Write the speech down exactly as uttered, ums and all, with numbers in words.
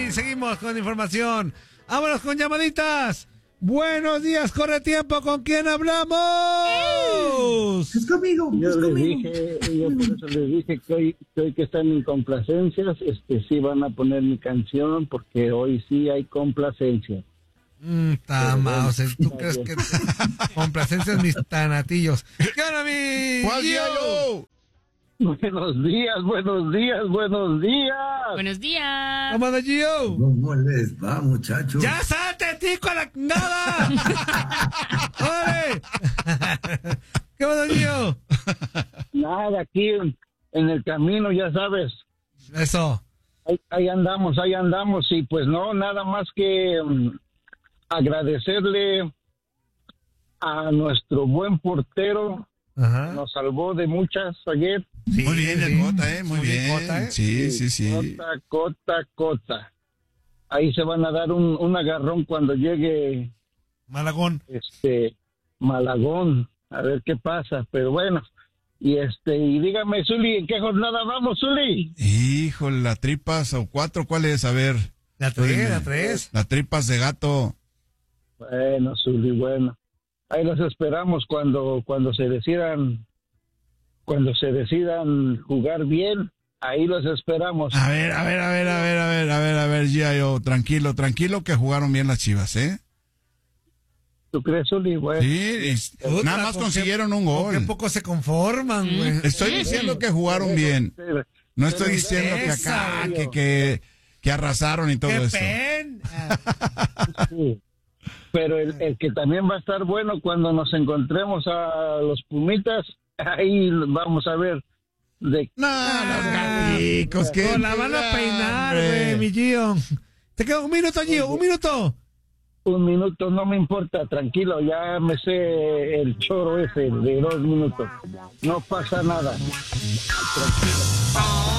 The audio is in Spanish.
y seguimos con información. Vámonos con llamaditas. Buenos días, corre tiempo, ¿con quién hablamos? Es conmigo, yo es les conmigo. dije, yo por eso les dije que hoy, que hoy que están en complacencias, este sí van a poner mi canción, porque hoy sí hay complacencias. Mmm, tama, o sea, ¿tú crees que complacencias mis tanatillos? ¿Qué onda, mi ¿Cuál Gio? día yo? Buenos días, buenos días, buenos días. Buenos días. ¿Cómo anda, Gio? ¿Cómo les va, muchachos? ¡Ya salte, tico, a la nada! ¡Órale! ¿Qué onda, Gio? Nada, aquí en, en el camino, ya sabes. Eso. Ahí, ahí andamos, ahí andamos. Y pues no, nada más que um, agradecerle a nuestro buen portero. Ajá. Nos salvó de muchas ayer. Sí, Muy bien, sí. el Cota, ¿eh? Muy Muy bien, bien. Cota, ¿eh? Sí, sí, sí. Cota, cota, cota. Ahí se van a dar un, un agarrón cuando llegue Malagón. este Malagón. A ver qué pasa. Pero bueno. Y este, y dígame, Zuli, ¿en qué jornada vamos, Zuli? Híjole, la tripas o cuatro, ¿cuál es? A ver. La tú tres, dime. la tres. La tripas de gato. Bueno, Zuli, bueno. Ahí los esperamos cuando, cuando se decidan, cuando se decidan jugar bien. Ahí los esperamos. A ver, a ver, a ver, a ver, a ver, a ver, a ver, Gio, tranquilo, tranquilo que jugaron bien las Chivas, ¿eh? ¿Tú crees, Zuli? Bueno. Sí, es- Puta, nada más ¿con consiguieron qué- un con qué gol. poco se conforman, güey. Estoy diciendo que jugaron bien. No estoy Pero diciendo que esa, acá, que, que, que arrasaron y todo ¡Qué eso. pen! Sí. Pero el, el que también va a estar bueno cuando nos encontremos a los Pumitas, ahí vamos a ver de No, los gaticos, que No, la van a peinar, güey, mi Gio. Te queda un minuto, Gio, un minuto. un minuto, no me importa, tranquilo, ya me sé el choro ese de dos minutos. No pasa nada. Tranquilo.